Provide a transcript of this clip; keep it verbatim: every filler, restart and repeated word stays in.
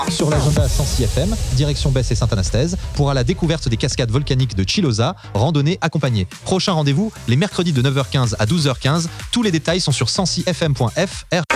Sur l'agenda cent six F M, direction Besse et Saint-Anastèse, pour à la découverte des cascades volcaniques de Chilosa, randonnée accompagnée. Prochain rendez-vous, les mercredis de neuf heures quinze à douze heures quinze. Tous les détails sont sur cent six f m point f r.